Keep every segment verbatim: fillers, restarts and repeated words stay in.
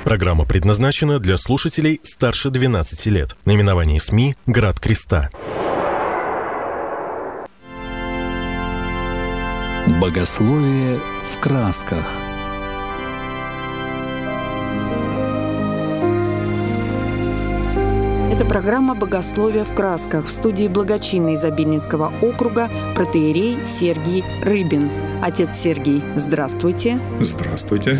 Программа предназначена для слушателей старше двенадцати лет. Наименование СМИ «Град Креста». Богословие в красках. Это программа «Богословие в красках». В студии благочинный из Обельнинского округа протоиерей Сергий Рыбин. Отец Сергий, здравствуйте. Здравствуйте.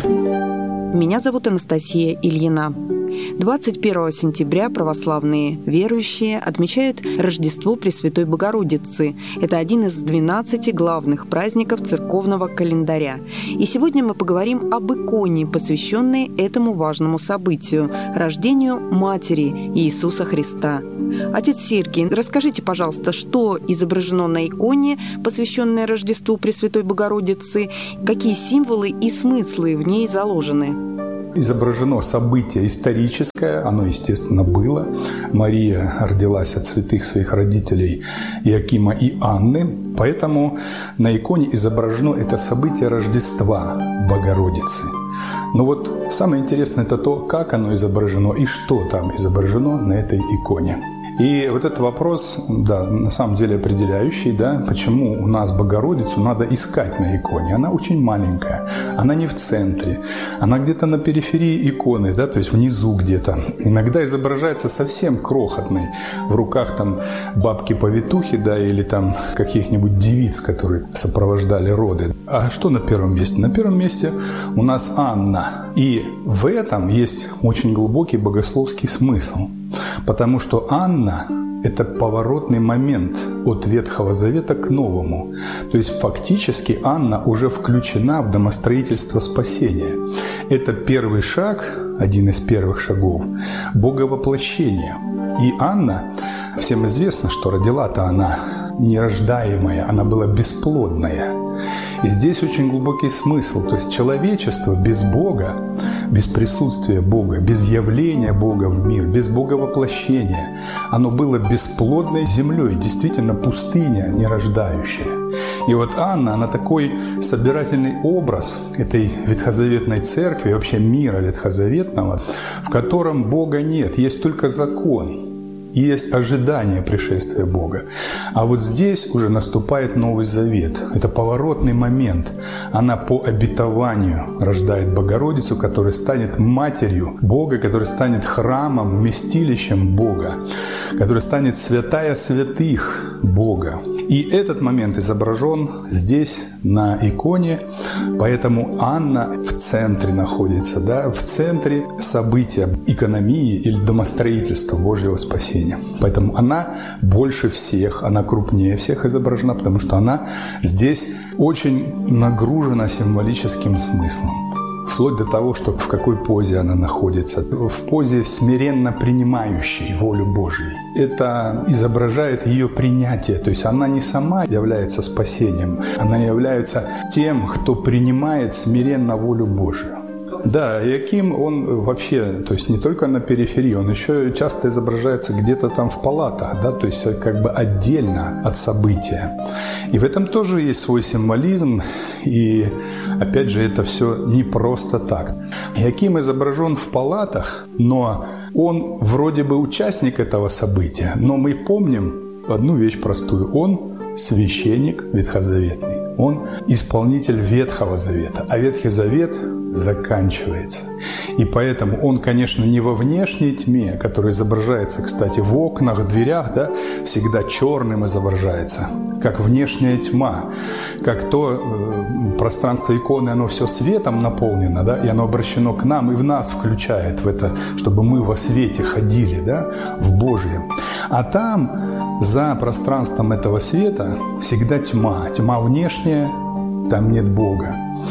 Меня зовут Анастасия Ильина. двадцать первого сентября православные верующие отмечают Рождество Пресвятой Богородицы. Это один из двенадцати главных праздников церковного календаря. И сегодня мы поговорим об иконе, посвященной этому важному событию – рождению Матери Иисуса Христа. Отец Сергий, расскажите, пожалуйста, что изображено на иконе, посвященной Рождеству Пресвятой Богородицы, какие символы и смыслы в ней заложены? Изображено событие историческое, оно, естественно, было. Мария родилась от святых своих родителей Иакима и Анны, поэтому на иконе изображено это событие Рождества Богородицы. Но вот самое интересное – это то, как оно изображено и что там изображено на этой иконе. И вот этот вопрос, да, на самом деле определяющий, да, почему у нас Богородицу надо искать на иконе. Она очень маленькая, она не в центре, она где-то на периферии иконы, да, то есть внизу где-то. Иногда изображается совсем крохотной, в руках там бабки-повитухи, да, или там каких-нибудь девиц, которые сопровождали роды. А что на первом месте? На первом месте у нас Анна. И в этом есть очень глубокий богословский смысл. Потому что Анна – это поворотный момент от Ветхого Завета к Новому. То есть фактически Анна уже включена в домостроительство спасения. Это первый шаг, один из первых шагов – Боговоплощения. И Анна, всем известно, что родила-то она нерождаемая, она была бесплодная. И здесь очень глубокий смысл. То есть человечество без Бога, без присутствия Бога, без явления Бога в мир, без Боговоплощения, оно было бесплодной землей, действительно пустыня нерождающая. И вот Анна, она такой собирательный образ этой ветхозаветной церкви, вообще мира ветхозаветного, в котором Бога нет, есть только закон. Есть ожидание пришествия Бога. А вот здесь уже наступает Новый Завет. Это поворотный момент. Она по обетованию рождает Богородицу, которая станет матерью Бога, которая станет храмом, вместилищем Бога, которая станет святая святых Бога. И этот момент изображен здесь, на иконе, поэтому Анна в центре находится, да, в центре события икономии или домостроительства Божьего спасения. Поэтому она больше всех, она крупнее всех изображена, потому что она здесь очень нагружена символическим смыслом. Вплоть до того, что в какой позе она находится. В позе смиренно принимающей волю Божью. Это изображает ее принятие. То есть она не сама является спасением, она является тем, кто принимает смиренно волю Божью. Да, Иаким, он вообще, то есть не только на периферии, он еще часто изображается где-то там в палатах, да, то есть как бы отдельно от события. И в этом тоже есть свой символизм, и опять же это все не просто так. Иаким изображен в палатах, но он вроде бы участник этого события, но мы помним одну вещь простую. Он священник ветхозаветный. Он исполнитель Ветхого Завета, а Ветхий Завет заканчивается. И поэтому он, конечно, не во внешней тьме, которая изображается, кстати, в окнах, в дверях, да, всегда черным изображается, как внешняя тьма, как то э, пространство иконы, оно все светом наполнено, да, и оно обращено к нам, и в нас включает в это, чтобы мы во свете ходили, да, в Божьем. А там, за пространством этого света, всегда тьма, тьма внешняя, там нет Бога.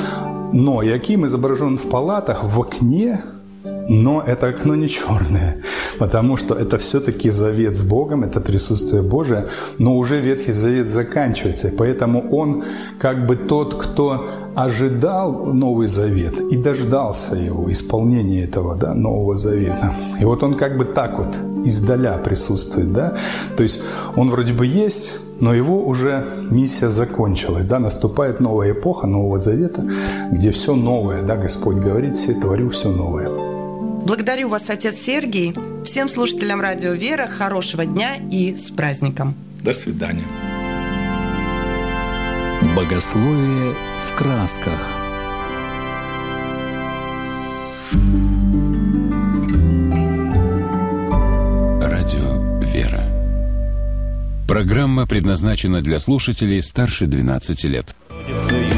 Но Иаким изображен в палатах, в окне, но это окно не черное, потому что это все-таки завет с Богом, это присутствие Божие, но уже Ветхий Завет заканчивается, и поэтому он как бы тот, кто ожидал Новый Завет и дождался его, исполнения этого, да, Нового Завета. И вот он как бы так вот издаля присутствует, да, то есть он вроде бы есть, но его уже миссия закончилась, да, наступает новая эпоха Нового Завета, где все новое, да, Господь говорит: «Все творю все новое». Благодарю вас, отец Сергий. Всем слушателям радио «Вера» хорошего дня и с праздником. До свидания. Богословие в красках. Радио «Вера». Программа предназначена для слушателей старше двенадцати лет.